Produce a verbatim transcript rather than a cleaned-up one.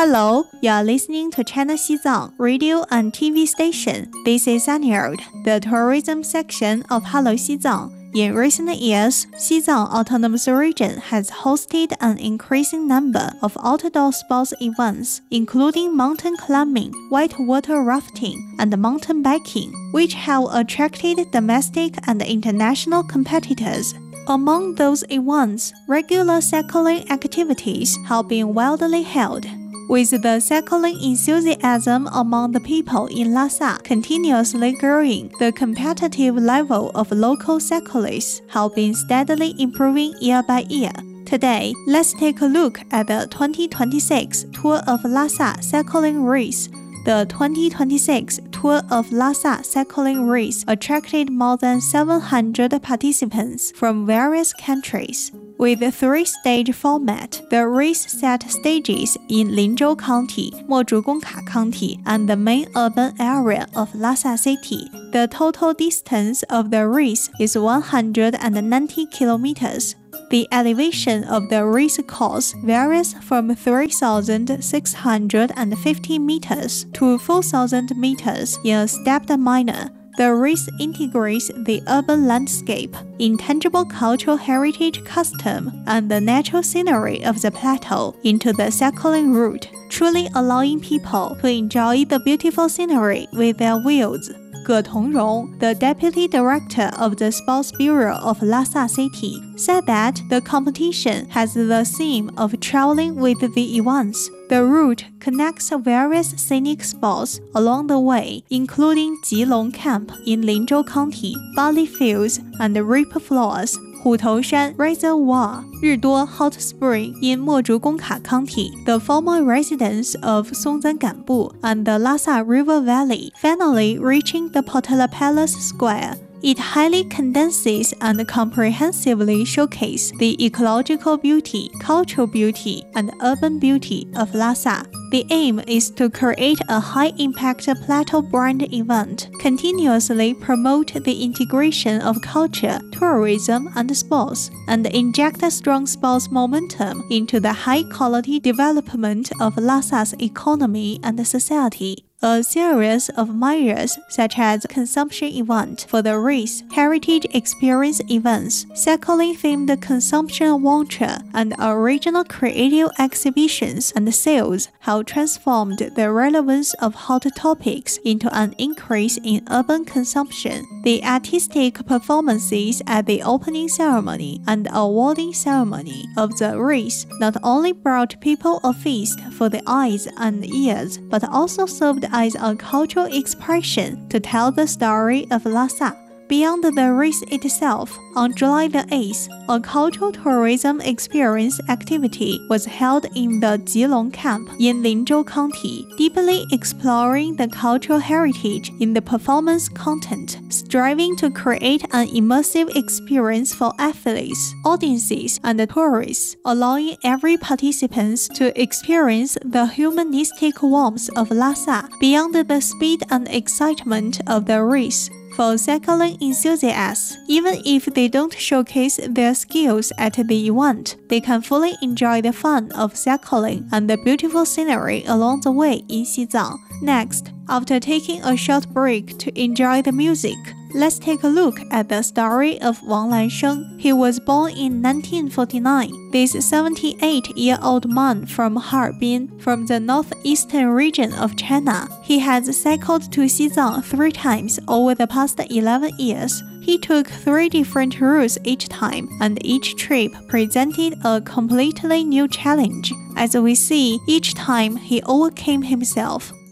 Hello, you are listening to China Xizang radio and T V station. This is Anield, the tourism section of Hello Xizang. In recent years, Xizang Autonomous Region has hosted an increasing number of outdoor sports events, including mountain climbing, whitewater rafting, and mountain biking, which have attracted domestic and international competitors. Among those events, regular cycling activities have been widely held, with the cycling enthusiasm among the people in Lhasa continuously growing. The competitive level of local cyclists have been steadily improving year by year. Today, let's take a look at the twenty twenty-six Tour of Lhasa cycling race. The twenty twenty-six Tour of Lhasa cycling race attracted more than seven hundred participants from various countries. With a three-stage format, the race set stages in Linzhou County, Mozhugongka County, and the main urban area of Lhasa City. The total distance of the race is one hundred ninety kilometers. The elevation of the race course varies from three thousand six hundred fifty meters to four thousand meters in a stepped manner. The race integrates the urban landscape, intangible cultural heritage custom, and the natural scenery of the plateau into the cycling route, truly allowing people to enjoy the beautiful scenery with their wheels. Ge Tongrong, the deputy director of the Sports Bureau of Lhasa City, said that the competition has the theme of traveling with the events. The route connects various scenic spots along the way, including Jilong Camp in Linzhou County, Barley Fields, and Reap Floors, Hutounshan Reservoir, Riduo Hot Spring in Mozhugongka County, the former residence of Songzhen Ganbu, and the Lhasa River Valley, finally reaching the Potala Palace Square. It highly condenses and comprehensively showcases the ecological beauty, cultural beauty, and urban beauty of Lhasa. The aim is to create a high-impact plateau brand event, continuously promote the integration of culture, tourism, and sports, and inject a strong sports momentum into the high-quality development of Lhasa's economy and society. A series of measures such as consumption event for the race, heritage experience events, cycling-themed consumption voucher, and original creative exhibitions and sales have transformed the relevance of hot topics into an increase in urban consumption. The artistic performances at the opening ceremony and awarding ceremony of the race not only brought people a feast for the eyes and ears, but also served as a cultural expression to tell the story of Lhasa. Beyond the race itself, on July the eighth, a cultural tourism experience activity was held in the Jilong Camp in Linzhou County, deeply exploring the cultural heritage in the performance content, striving to create an immersive experience for athletes, audiences, and tourists, allowing every participant to experience the humanistic warmth of Lhasa beyond the speed and excitement of the race. For cycling enthusiasts, even if they don't showcase their skills at the event, they can fully enjoy the fun of cycling and the beautiful scenery along the way in Xizang. Next, after taking a short break to enjoy the music, let's take a look at the story of Wang Lansheng. He was born in nineteen forty-nine. This seventy-eight-year-old man from Harbin, from the northeastern region of China. He has cycled to Xizang three times over the past eleven years. He took three different routes each time, and each trip presented a completely new challenge. As we see, each time he overcame himself.